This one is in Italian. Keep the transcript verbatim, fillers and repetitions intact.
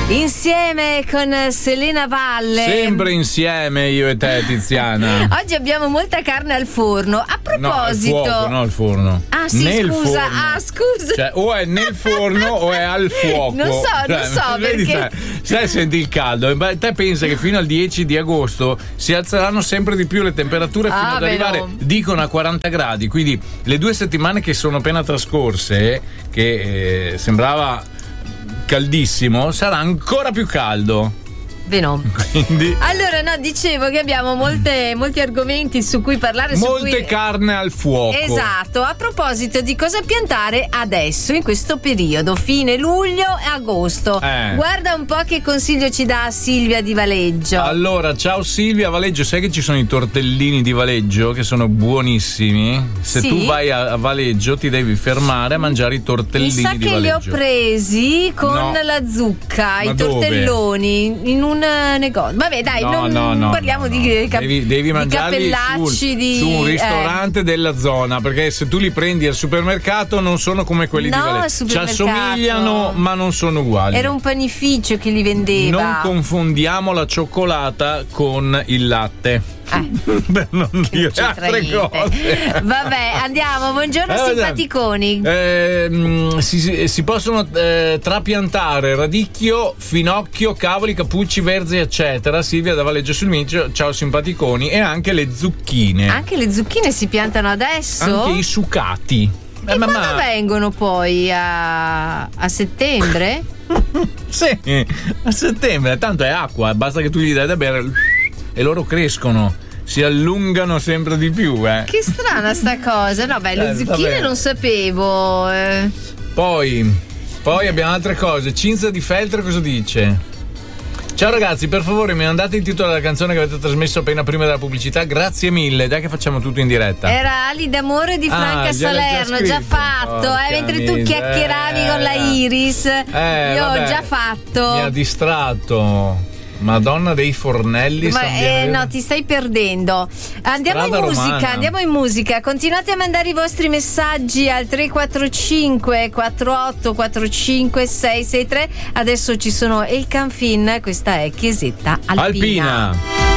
Insieme con Selena Valle. Sempre insieme io e te, Tiziana. Oggi abbiamo molta carne al forno. A proposito, no, al fuoco, no al forno. Ah sì, nel scusa. Forno. Ah, scusa. Cioè, o è nel forno o è al fuoco. Non so, cioè, non so vedi, perché. Se senti il caldo, te pensa che fino al dieci di agosto si alzeranno sempre di più le temperature fino ah, ad arrivare, no. dicono, a quaranta gradi. Quindi le due settimane che sono appena trascorse, che eh, sembrava caldissimo, sarà ancora più caldo. Beh no. Quindi allora no, dicevo che abbiamo molte, molti argomenti su cui parlare, molte su cui... carne al fuoco. Esatto. A proposito di cosa piantare adesso in questo periodo, fine luglio e agosto, eh. guarda un po' che consiglio ci dà Silvia di Valeggio. Allora, ciao Silvia. Valeggio, sai che ci sono i tortellini di Valeggio che sono buonissimi? Se sì? tu vai a, a Valeggio ti devi fermare a mangiare i tortellini Mi sa di che Valeggio. li ho presi con No. la zucca. Ma i dove? tortelloni in un negozio. Vabbè, dai, no, non no, no, parliamo no, di, no. cap- devi, devi di mangiarli cappellacci sul, di su un ristorante eh. della zona, perché se tu li prendi al supermercato non sono come quelli No, di Valeggio. al Ci supermercato. assomigliano ma non sono uguali. Era un panificio che li vendeva. Non confondiamo la cioccolata con il latte. Eh. Per non dire c'entra altre niente. cose. Vabbè, andiamo. Buongiorno Eh, simpaticoni. Eh, mh, si, si, si possono eh, trapiantare radicchio, finocchio, cavoli, cappucci, verzi, eccetera. Silvia da Valeggio sul Mincio, ciao simpaticoni. E anche le zucchine. Anche le zucchine si piantano adesso? Anche i sucati. E eh, quando mamma... vengono poi? A, a settembre? Sì, a settembre. Tanto è acqua, basta che tu gli dai da bere e loro crescono, si allungano sempre di più, eh. Che strana sta cosa. No, beh, le Eh, zucchine vabbè. non sapevo. Eh. Poi, poi abbiamo altre cose. Cinzia di Feltre cosa dice? Ciao ragazzi, per favore mi mandate il titolo della canzone che avete trasmesso appena prima della pubblicità. Grazie mille, dai che facciamo tutto in diretta. Era Ali d'amore di Ah, Franca già l'hai già Salerno, già scritto. fatto, eh, Porca mentre tu miseria. chiacchieravi con la Iris, Eh, io vabbè, ho già fatto. Mi ha distratto. Madonna dei fornelli. Ma sta eh, via- no, ti stai perdendo. Andiamo Strada in musica, romana. andiamo in musica. Continuate a mandare i vostri messaggi al tre quattro cinque quattro otto quattro cinque sei sei tre. Adesso ci sono El Canfin, questa è Chiesetta Alpina. Alpina.